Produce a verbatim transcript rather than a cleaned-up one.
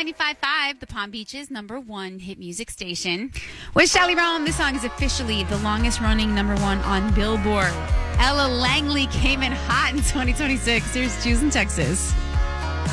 ninety-five point five, the Palm Beach's number one hit music station. With Shelly Rome, this song is officially the longest running number one on Billboard. Ella Langley came in hot in twenty twenty-six. Here's Juice in Texas.